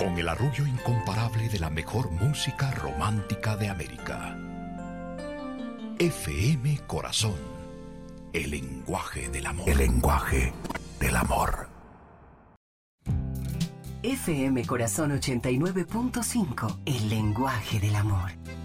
con el arrullo incomparable de la mejor música romántica de América. FM Corazón, el lenguaje del amor. El lenguaje del amor. FM Corazón 89.5, el lenguaje del amor.